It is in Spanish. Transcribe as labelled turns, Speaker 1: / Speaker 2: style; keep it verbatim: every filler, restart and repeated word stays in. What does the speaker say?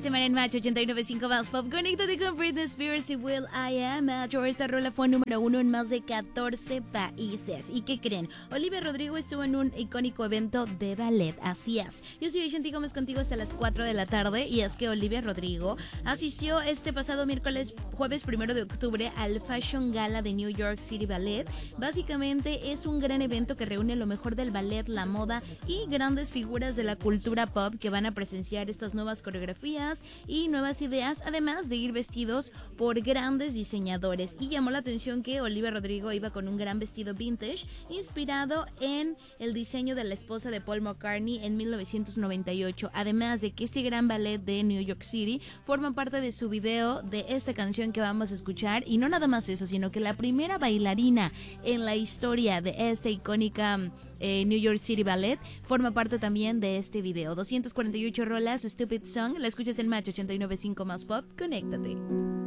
Speaker 1: semana en Match ochenta y nueve punto cinco más Pop. Conéctate con Britney Spears y Will I Am. Esta rola fue número uno en más de catorce países. ¿Y qué creen? Olivia Rodrigo estuvo en un icónico evento de ballet. Así es. Yo soy Shanti Gómez contigo hasta las cuatro de la tarde. Y es que Olivia Rodrigo asistió este pasado miércoles, jueves primero de octubre, al Fashion Gala de New York City Ballet. Básicamente es un gran evento que reúne lo mejor del ballet, la moda y grandes figuras de la cultura pop que van a presenciar estas nuevas coreografías y nuevas ideas, además de ir vestidos por grandes diseñadores. Y llamó la atención que Olivia Rodrigo iba con un gran vestido vintage inspirado en el diseño de la esposa de Paul McCartney en mil novecientos noventa y ocho, además de que este gran ballet de New York City forma parte de su video de esta canción que vamos a escuchar. Y no nada más eso, sino que la primera bailarina en la historia de esta icónica Eh, New York City Ballet forma parte también de este video. doscientas cuarenta y ocho rolas, Stupid Song, la escuchas en Match ochenta y nueve punto cinco más Pop. Conéctate.